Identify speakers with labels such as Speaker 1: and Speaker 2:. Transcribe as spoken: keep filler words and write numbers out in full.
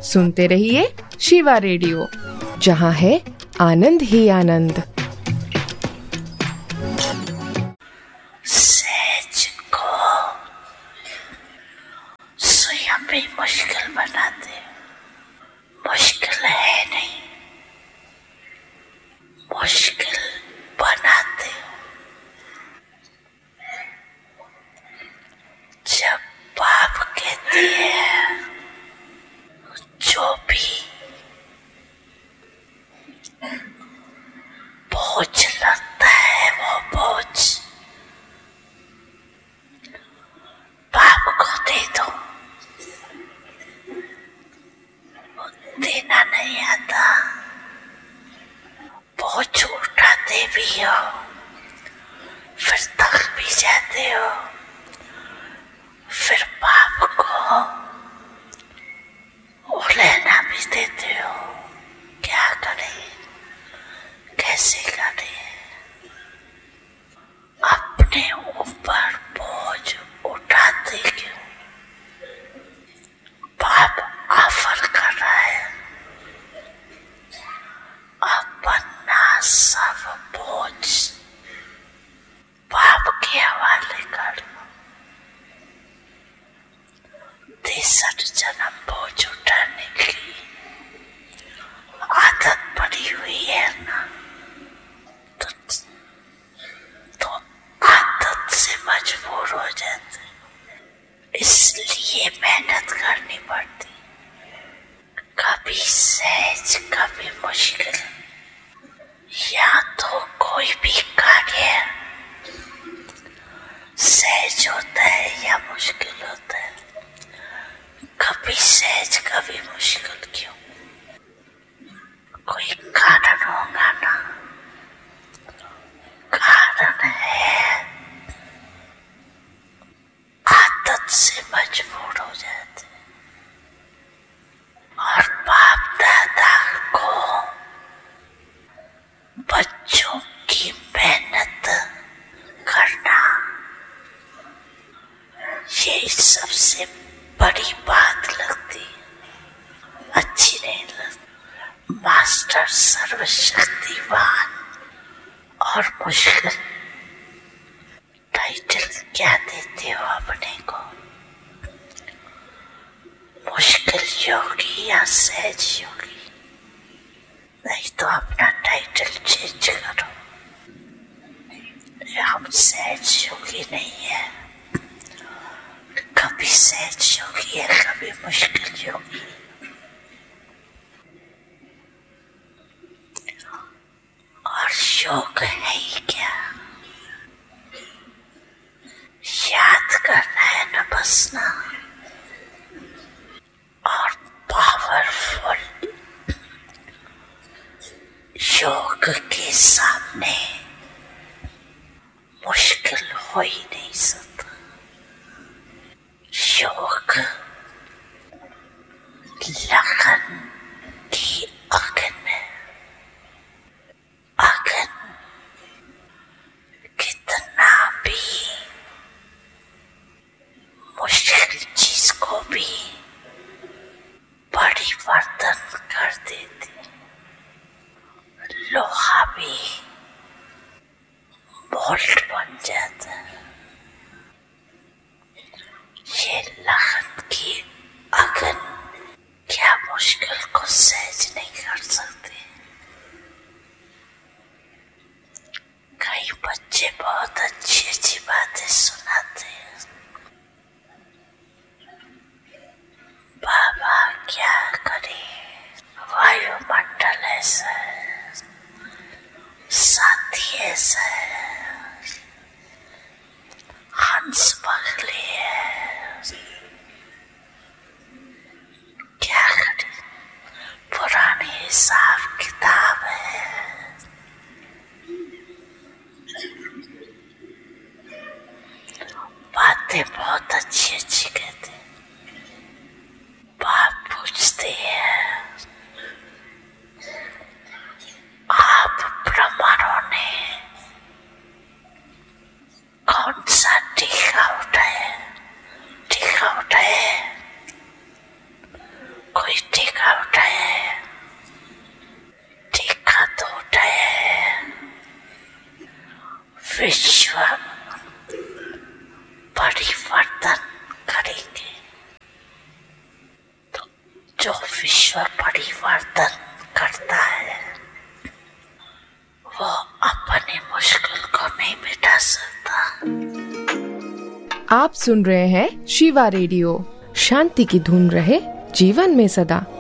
Speaker 1: सुनते रहिए शिवा रेडियो, जहाँ है आनंद ही आनंद।
Speaker 2: सहज को स्वयं भी मुश्किल बनाते, मुश्किल है नहीं, मुश्किल बनाते। जब बाप कहती है जो भी बोझ लगता है वो बोझ बाप को दे दो, देना नहीं आता, बोझ उठाते भी हो, फिर थक भी जाते हो, फिर बाप को वो लेना भी देते हो। क्या करें, कैसे करें? अपने ऊपर बोझ उठाते क्यों? बाप ऑफर कर रहा है, अपना सब बोझ बाप के हवाले कर लो। तिरसठ जन्म बोझ उठाने की आदत पड़ी हुई है ना, तो, तो आदत से मजबूर हो जाते, इसलिए मेहनत करनी पड़ती। कभी सहज कभी मुश्किल, या तो कोई भी कार्य सहज होता है या मुश्किल होता है। कभी सहज कभी मुश्किल क्यों? कोई कारण होगा ना। कारण है आदत से मजबूर हो जाते, और बाप दादा को बच्चों की मेहनत करना ये सबसे बड़ी बात लगती, अच्छी नहीं लगती। मास्टर सर्वशक्तिवान और मुश्किल टाइटल क्या देते हो अपने को? मुश्किल योगी या सहज योगी? नहीं तो अपना टाइटल चेंज करो। हम सहज योगी नहीं है, कभी सहज योगी है, कभी मुश्किल योगी। और योग है ही क्या? याद करना है ना बस ना। और पावरफुल योग के सामने मुश्किल हो ही नहीं सकता। योग लगन की अगन है, अगन कितना भी मुश्किल चीज को भी परिवर्तन कर देती। लोहा भी बोल्ट बन जाता है। ये लगन की अगन क्या मुश्किल को सहज नहीं कर सकती? कई बच्चे बहुत अच्छी अच्छी बातें सुनाते हैं, बाबा क्या करे, वायुमंडल ऐसा है, साथी ऐसा है, हंस बगले है, क्या करे, पुरानी हिसाब किताब है। बातें बहुत अच्छी अच्छी कहते, बाप पूछते हैं आप ब्राह्मणों ने कौन सा टीका उठाया? टीका उठाया? कोई टीका विश्व परिवर्तन करेंगे। तो जो विश्व परिवर्तन करता है वो अपनी मुश्किल को नहीं मिटा सकता।
Speaker 1: आप सुन रहे हैं शिवा रेडियो। शांति की धुन रहे जीवन में सदा।